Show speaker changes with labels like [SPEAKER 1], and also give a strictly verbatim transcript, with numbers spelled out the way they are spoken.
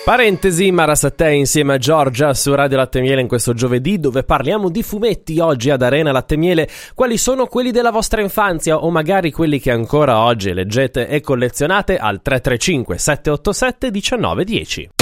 [SPEAKER 1] Parentesi, Mara Sattei insieme a Giorgia su Radio Latte Miele in questo giovedì, dove parliamo di fumetti. Oggi ad Arena Latte Miele, quali sono quelli della vostra infanzia o magari quelli che ancora oggi leggete e collezionate al tre tre cinque sette otto sette uno nove uno zero.